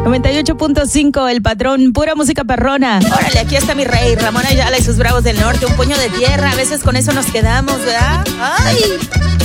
98.5, El Patrón, pura música perrona. Órale, aquí está mi rey, Ramón Ayala y sus Bravos del Norte. Un puño de tierra, a veces con eso nos quedamos, ¿verdad? ¡Ay!